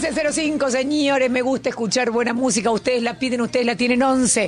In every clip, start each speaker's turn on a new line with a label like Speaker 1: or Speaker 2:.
Speaker 1: 11:05, señores, me gusta escuchar buena música. Ustedes la piden, ustedes la tienen.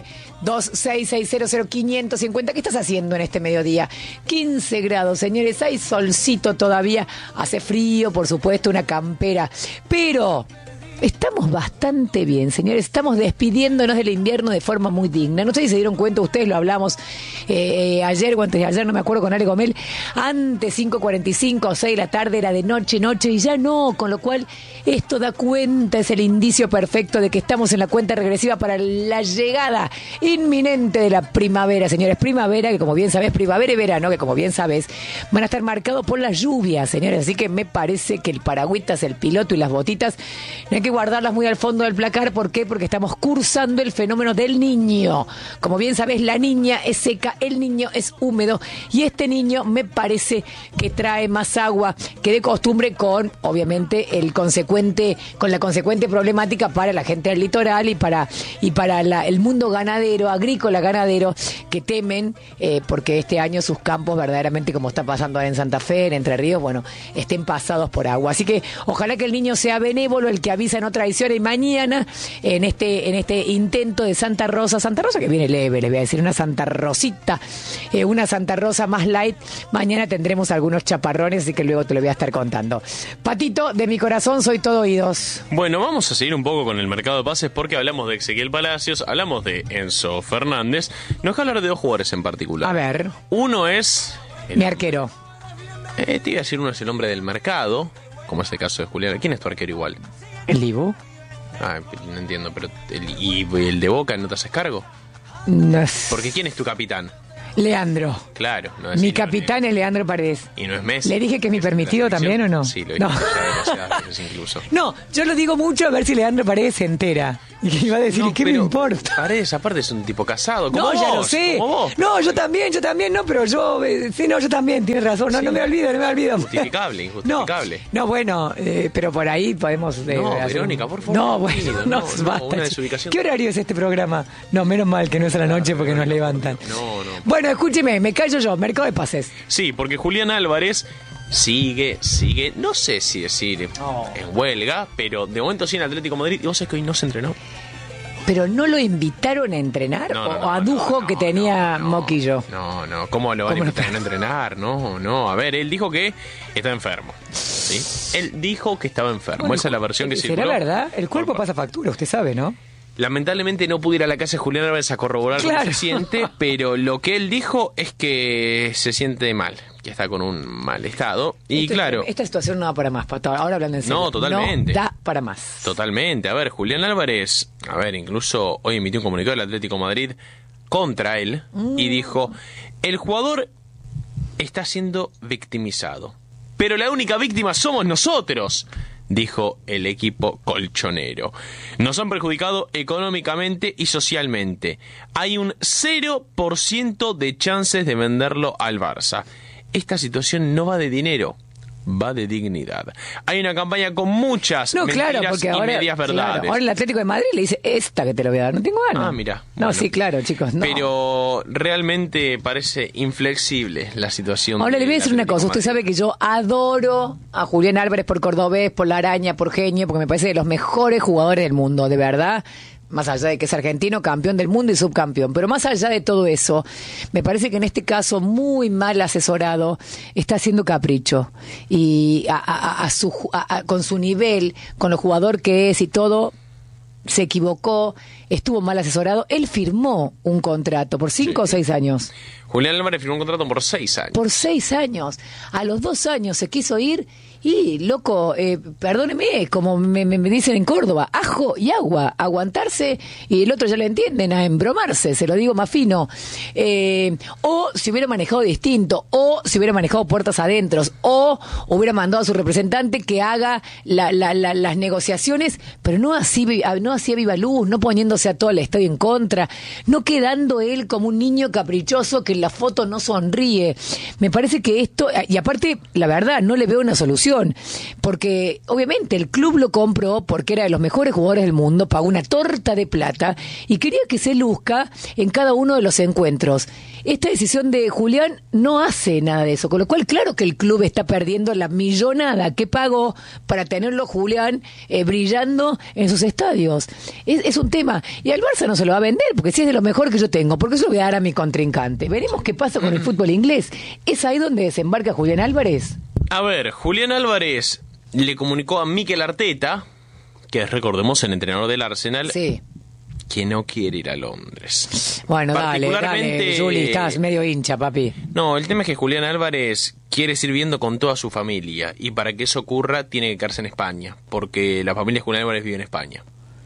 Speaker 1: 11-26600550. ¿Qué estás haciendo en este mediodía? 15 grados, señores, hay solcito todavía. Hace frío, por supuesto, una campera. Pero estamos bastante bien, señores. Estamos despidiéndonos del invierno de forma muy digna. No sé si se dieron cuenta, ustedes lo hablamos ayer o antes de ayer, no me acuerdo, con Ale Gomel. Antes 5:45 o 6 de la tarde era de noche, y ya no. Con lo cual, esto da cuenta, es el indicio perfecto de que estamos en la cuenta regresiva para la llegada inminente de la primavera, señores. Primavera, que como bien sabés, primavera y verano, que como bien sabés, van a estar marcados por las lluvias, señores. Así que me parece que el paragüitas, el piloto y las botitas no hay que guardarlas muy al fondo del placar. ¿Por qué? Porque estamos cursando el fenómeno del niño. Como bien sabés, la niña es seca, el niño es húmedo, y este niño me parece que trae más agua que de costumbre, con obviamente con la consecuente problemática para la gente del litoral y para el mundo ganadero, agrícola ganadero, que temen porque este año sus campos verdaderamente, como está pasando en Santa Fe, en Entre Ríos, bueno, estén pasados por agua. Así que ojalá que el niño sea benévolo, el que avisa no traiciona, y mañana en este intento de Santa Rosa que viene leve, les voy a decir, una Santa Rosita, una Santa Rosa más light, mañana tendremos algunos chaparrones, así que luego te lo voy a estar contando. Patito, de mi corazón soy todo oídos.
Speaker 2: Bueno, vamos a seguir un poco con el mercado de pases, porque hablamos de Ezequiel Palacios, hablamos de Enzo Fernández. Nos voy a hablar de dos jugadores en particular.
Speaker 1: A ver.
Speaker 2: Uno es
Speaker 1: mi arquero.
Speaker 2: Te iba a decir, uno es el hombre del mercado, como es el caso de Julián. ¿Quién es tu arquero igual?
Speaker 1: ¿El Dibu?
Speaker 2: No entiendo, pero ¿y el de Boca no te haces cargo?
Speaker 1: No es...
Speaker 2: Porque ¿quién es tu capitán?
Speaker 1: Leandro.
Speaker 2: Claro. No es
Speaker 1: mi capitán es Leandro Paredes.
Speaker 2: Y no es Messi.
Speaker 1: ¿Le dije que es mi permitido también o no?
Speaker 2: Sí, lo he dicho demasiadas veces incluso.
Speaker 1: No, yo lo digo mucho a ver si Leandro Paredes se entera. Y que iba a decir, ¿qué me importa?
Speaker 2: Paredes, aparte, es un tipo casado.
Speaker 1: No,
Speaker 2: vos,
Speaker 1: ya lo sé. No, yo también, no, pero yo... sí, no, yo también, tienes razón. No, sí. no me olvido.
Speaker 2: Injustificable.
Speaker 1: No, bueno, pero por ahí podemos...
Speaker 2: Verónica, por favor.
Speaker 1: No, bueno, no, basta.
Speaker 2: Una desubicación.
Speaker 1: ¿Qué horario es este programa? No, menos mal que no es a la noche porque nos levantan.
Speaker 2: No.
Speaker 1: Bueno, escúcheme, me callo yo, mercado de pases.
Speaker 2: Sí, porque Julián Álvarez sigue, no sé si decir en huelga, pero de momento sí en Atlético de Madrid. ¿Y vos sabés que hoy no se entrenó?
Speaker 1: ¿Pero no lo invitaron a entrenar? ¿O adujo que tenía moquillo?
Speaker 2: No, ¿cómo lo van a invitar a entrenar? No, a ver, él dijo que está enfermo, ¿sí? Él dijo que estaba enfermo, bueno, esa es la versión que circuló.
Speaker 1: ¿Será verdad? El cuerpo pasa factura, usted sabe, ¿no?
Speaker 2: Lamentablemente no pude ir a la casa de Julián Álvarez a corroborar cómo se siente, pero lo que él dijo es que se siente mal, que está con un mal estado. Y claro,
Speaker 1: esta situación no da para más, ahora hablando en serio.
Speaker 2: No, totalmente.
Speaker 1: No da para más.
Speaker 2: Totalmente. A ver, Julián Álvarez, incluso hoy emitió un comunicado del Atlético de Madrid contra él y dijo: el jugador está siendo victimizado, pero la única víctima somos nosotros, dijo el equipo colchonero. Nos han perjudicado económicamente y socialmente. Hay un 0% de chances de venderlo al Barça. Esta situación no va de dinero, va de dignidad. Hay una campaña con muchas mentiras y medias verdades.
Speaker 1: Ahora el Atlético de Madrid le dice, esta que te lo voy a dar, no tengo ganas.
Speaker 2: Mira.
Speaker 1: No, bueno, sí, claro, chicos, no.
Speaker 2: Pero realmente parece inflexible la situación.
Speaker 1: Ahora le voy a decir una cosa, usted sabe que yo adoro a Julián Álvarez por cordobés, por la araña, por genio, porque me parece de los mejores jugadores del mundo, de verdad. Más allá de que es argentino, campeón del mundo y subcampeón. Pero más allá de todo eso, me parece que en este caso, muy mal asesorado, está haciendo capricho. Y con su nivel, con lo jugador que es y todo, se equivocó, estuvo mal asesorado. Él firmó un contrato por 5 o 6 años.
Speaker 2: Julián Álvarez firmó un contrato por 6 años.
Speaker 1: Por 6 años. A los 2 años se quiso ir y, loco, perdóneme, como me dicen en Córdoba, ajo y agua, aguantarse, y el otro ya le entienden, a embromarse, se lo digo más fino. O si hubiera manejado distinto, o si hubiera manejado puertas adentro, o hubiera mandado a su representante que haga las negociaciones, pero no así a viva luz, no poniéndose a todo el estadio en contra, no quedando él como un niño caprichoso que en la foto no sonríe. Me parece que esto, y aparte, la verdad, no le veo una solución. situación, porque obviamente el club lo compró porque era de los mejores jugadores del mundo, pagó una torta de plata y quería que se luzca en cada uno de los encuentros. Esta decisión de Julián no hace nada de eso, con lo cual claro que el club está perdiendo la millonada que pagó para tenerlo Julián brillando en sus estadios. Es un tema, y al Barça no se lo va a vender, porque si es de lo mejor que yo tengo, porque eso lo voy a dar a mi contrincante. Veremos qué pasa con el fútbol inglés. ¿Es ahí donde desembarca Julián Álvarez?
Speaker 2: A ver, Julián Álvarez le comunicó a Mikel Arteta, que es, recordemos, el entrenador del Arsenal,
Speaker 1: Sí.
Speaker 2: que no quiere ir a Londres.
Speaker 1: Bueno, dale, Juli, estás medio hincha, papi.
Speaker 2: No, el tema es que Julián Álvarez quiere ir viviendo con toda su familia, y para que eso ocurra tiene que quedarse en España, porque la familia de Julián Álvarez vive en España.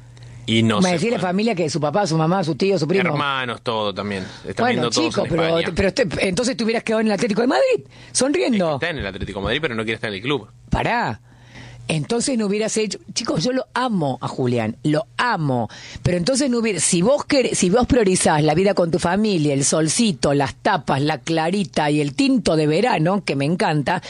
Speaker 2: Y no
Speaker 1: Me
Speaker 2: sé.
Speaker 1: decís la familia que su papá, su mamá, su tío, su primo.
Speaker 2: Hermanos, todo también. Están
Speaker 1: Bueno,
Speaker 2: viendo todos
Speaker 1: chico,
Speaker 2: en España.
Speaker 1: pero entonces te hubieras quedado en el Atlético de Madrid, sonriendo.
Speaker 2: Está en el Atlético de Madrid, pero no quiere estar en el club.
Speaker 1: Pará. Entonces no hubieras hecho... Chicos, yo lo amo a Julián, lo amo. Pero entonces no hubiera... Si vos priorizás la vida con tu familia, el solcito, las tapas, la clarita y el tinto de verano, que me encanta...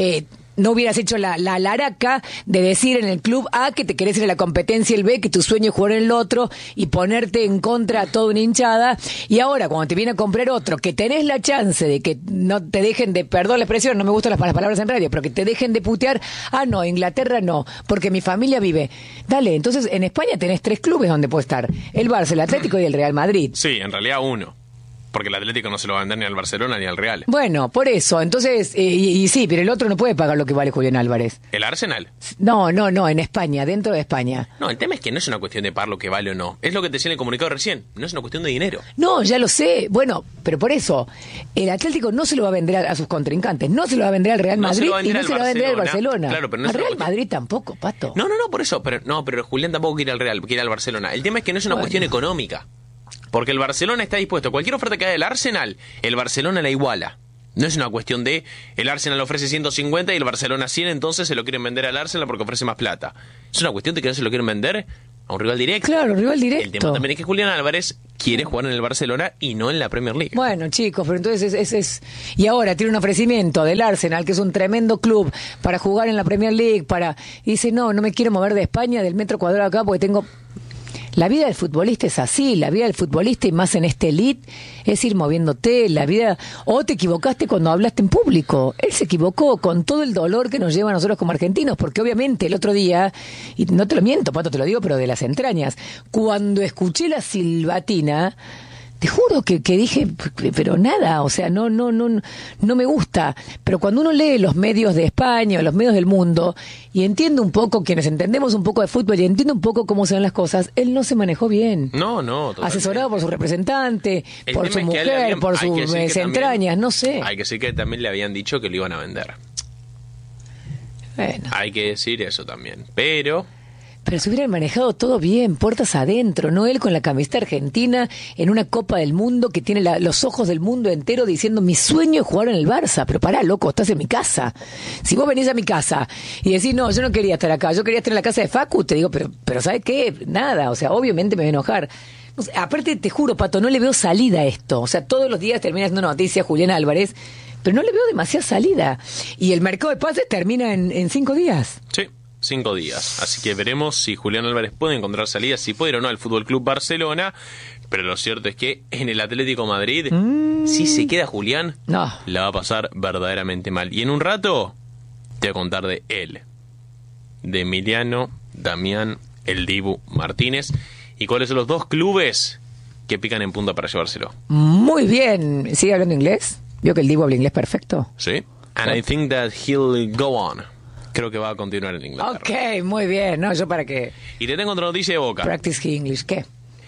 Speaker 1: no hubieras hecho la laraca de decir en el club A que te querés ir a la competencia, el B que tu sueño es jugar en el otro y ponerte en contra a toda una hinchada, y ahora cuando te viene a comprar otro que tenés la chance de que no te dejen de, perdón la expresión, no me gustan las palabras en radio, pero que te dejen de putear, no, Inglaterra no, porque mi familia vive. Dale, entonces en España tenés 3 clubes donde puede estar, el Barça, el Atlético y el Real Madrid.
Speaker 2: Sí, en realidad uno. Porque el Atlético no se lo va a vender ni al Barcelona ni al Real.
Speaker 1: Bueno, por eso, entonces, y sí, pero el otro no puede pagar lo que vale Julián Álvarez.
Speaker 2: ¿El Arsenal?
Speaker 1: No, en España, dentro de España.
Speaker 2: No, el tema es que no es una cuestión de pagar lo que vale o no. Es lo que te decía en el comunicado recién. No es una cuestión de dinero.
Speaker 1: No, ya lo sé. Bueno, pero por eso, el Atlético no se lo va a vender a sus contrincantes, no se lo va a vender al Real Madrid y no se lo va a vender al Barcelona.
Speaker 2: Claro, pero no
Speaker 1: al
Speaker 2: es
Speaker 1: Real
Speaker 2: una
Speaker 1: Madrid tampoco, Pato.
Speaker 2: No, por eso. Pero Julián tampoco quiere al Real, quiere al Barcelona. El tema es que no es una cuestión económica. Porque el Barcelona está dispuesto. Cualquier oferta que haga el Arsenal, el Barcelona la iguala. No es una cuestión de el Arsenal ofrece 150 y el Barcelona 100, entonces se lo quieren vender al Arsenal porque ofrece más plata. Es una cuestión de que no se lo quieren vender a un rival directo.
Speaker 1: Claro, rival directo.
Speaker 2: El tema también es que Julián Álvarez quiere jugar en el Barcelona y no en la Premier League.
Speaker 1: Bueno, chicos, pero entonces es... Y ahora tiene un ofrecimiento del Arsenal, que es un tremendo club, para jugar en la Premier League, y dice, no me quiero mover de España, del metro cuadrado acá, porque tengo... La vida del futbolista es así, la vida del futbolista y más en este elite es ir moviéndote, la vida... O te equivocaste cuando hablaste en público. Él se equivocó con todo el dolor que nos lleva a nosotros como argentinos, porque obviamente el otro día, y no te lo miento, Pato, te lo digo, pero de las entrañas, cuando escuché la silbatina... Te juro que dije, pero nada, o sea, no me gusta. Pero cuando uno lee los medios de España, los medios del mundo, y entiende un poco, quienes entendemos un poco de fútbol y entiende un poco cómo se ven las cosas, él no se manejó bien.
Speaker 2: No, totalmente.
Speaker 1: Asesorado por su representante, por su mujer, por sus entrañas, no sé.
Speaker 2: Hay que decir que también le habían dicho que lo iban a vender.
Speaker 1: Bueno.
Speaker 2: Hay que decir eso también,
Speaker 1: Pero se hubieran manejado todo bien, puertas adentro, no él con la camiseta argentina en una Copa del Mundo que tiene los ojos del mundo entero diciendo mi sueño es jugar en el Barça. Pero pará, loco, estás en mi casa. Si vos venís a mi casa y decís, no, yo no quería estar acá, yo quería estar en la casa de Facu, te digo, pero ¿sabes qué? Nada, o sea, obviamente me voy a enojar. No sé, aparte, te juro, Pato, no le veo salida a esto. O sea, todos los días termina haciendo noticia Julián Álvarez, pero no le veo demasiada salida. Y el mercado de pases termina en 5 días.
Speaker 2: Sí. 5 días, así que veremos si Julián Álvarez puede encontrar salidas, si puede ir o no al Fútbol Club Barcelona, pero lo cierto es que en el Atlético Madrid, si se queda Julián, la va a pasar verdaderamente mal. Y en un rato te voy a contar de él, de Emiliano Damián El Dibu Martínez, y cuáles son los 2 clubes que pican en punta para llevárselo.
Speaker 1: Muy bien, ¿sigue hablando inglés? ¿Vio que el Dibu habla inglés perfecto?
Speaker 2: Sí, and I think that he'll go on. Creo que va a continuar en Inglaterra.
Speaker 1: Ok, muy bien. No, yo para qué.
Speaker 2: Y te tengo otra noticia de Boca.
Speaker 1: Practice English. ¿Qué?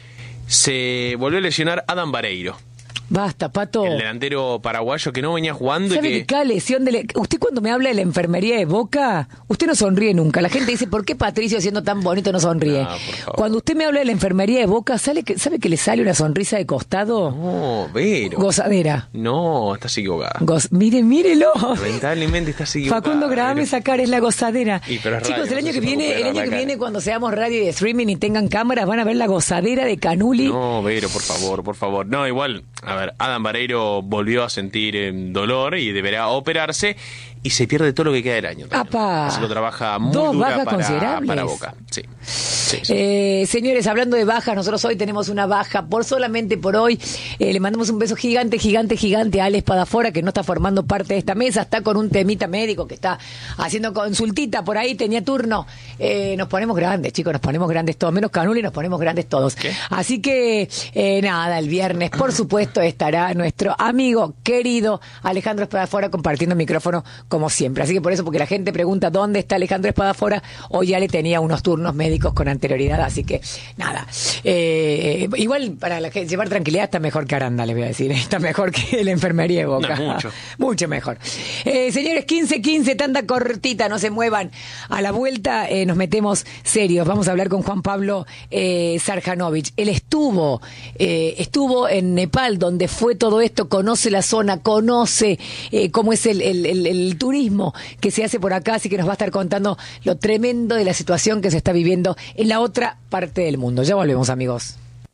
Speaker 2: Se volvió a lesionar Adam Vareiro.
Speaker 1: Basta, Pato.
Speaker 2: El delantero paraguayo que no venía jugando.
Speaker 1: ¿Sabe que cada lesión usted cuando me habla de la enfermería de Boca, usted no sonríe nunca. La gente dice, ¿por qué Patricio siendo tan bonito no sonríe?
Speaker 2: No, por favor.
Speaker 1: Cuando usted me habla de la enfermería de Boca, ¿sabe que le sale una sonrisa de costado?
Speaker 2: No, Vero.
Speaker 1: Gozadera.
Speaker 2: No, estás equivocada.
Speaker 1: Mírelo.
Speaker 2: Lamentablemente estás equivocada.
Speaker 1: Facundo Graham sacar es la gozadera.
Speaker 2: Pero es
Speaker 1: chicos,
Speaker 2: radio,
Speaker 1: el año
Speaker 2: no
Speaker 1: que viene, cuando seamos radio y streaming y tengan cámaras, van a ver la gozadera de Canuli.
Speaker 2: No, Vero, por favor. No, igual, a ver, Adam Vareiro volvió a sentir dolor y deberá operarse. y se pierde todo lo que queda del año.
Speaker 1: ¡Apa!
Speaker 2: Así que trabaja muy
Speaker 1: Dos
Speaker 2: dura
Speaker 1: bajas considerables.
Speaker 2: para Boca. Sí.
Speaker 1: Señores, hablando de bajas, nosotros hoy tenemos una baja solamente por hoy. Le mandamos un beso gigante a Ale Espadafora, que no está formando parte de esta mesa, está con un temita médico que está haciendo consultita por ahí, tenía turno. Nos ponemos grandes, chicos, nos ponemos grandes todos, menos Canuli, nos ponemos grandes todos.
Speaker 2: ¿Qué?
Speaker 1: Así que nada, el viernes, por supuesto, estará nuestro amigo querido Alejandro Espadafora compartiendo micrófono como siempre. Así que por eso, porque la gente pregunta dónde está Alejandro Espadafora, hoy ya le tenía unos turnos médicos con anterioridad, así que nada. Igual para llevar tranquilidad está mejor que Aranda, les voy a decir. Está mejor que la enfermería de Boca.
Speaker 2: No, mucho.
Speaker 1: Mucho mejor. Señores, 15-15, tanda cortita, no se muevan. A la vuelta nos metemos serios. Vamos a hablar con Juan Pablo Sarjanovich. Él estuvo en Nepal, donde fue todo esto, conoce la zona, conoce cómo es el turismo que se hace por acá, así que nos va a estar contando lo tremendo de la situación que se está viviendo en la otra parte del mundo. Ya volvemos, amigos.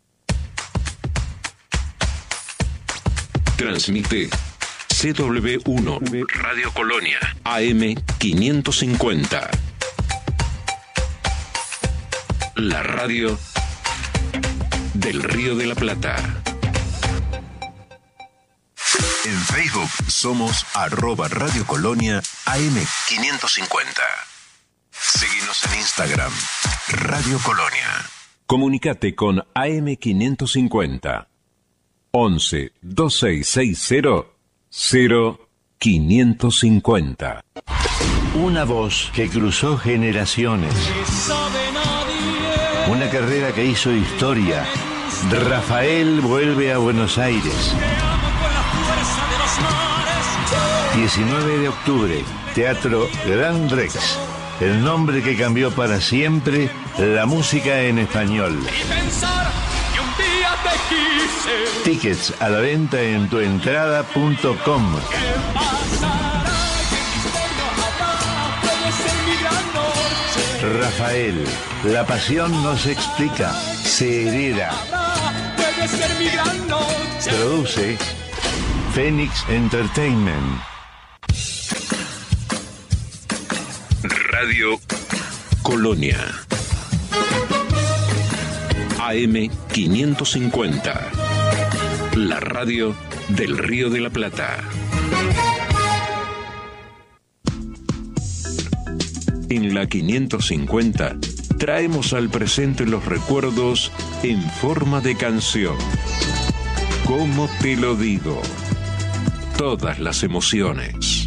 Speaker 3: Transmite CW1 Radio Colonia AM 550. La radio del Río de la Plata. En Facebook somos @Radio Colonia AM 550. Seguinos en Instagram, Radio Colonia. Comunicate con AM 550. 11 2660 0550.
Speaker 4: Una voz que cruzó generaciones. Una carrera que hizo historia. Rafael vuelve a Buenos Aires. 19 de octubre, Teatro Gran Rex. El nombre que cambió para siempre la música en español. Tickets a la venta en tuentrada.com. Rafael, la pasión no se explica, se hereda. Produce Phoenix Entertainment.
Speaker 3: Radio Colonia AM 550. La radio del Río de la Plata. En la 550 traemos al presente los recuerdos en forma de canción. ¿Cómo te lo digo? Todas las emociones.